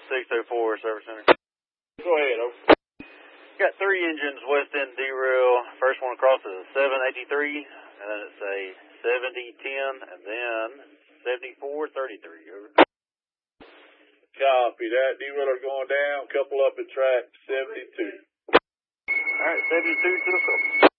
604 Service Center. Go ahead, over. Got 3 engines west end derail. First one across is a 783, and then it's a 7010, and then 7433. Over. Copy that. Derailleur going down. Couple up at track 72. All right, 72 to the south.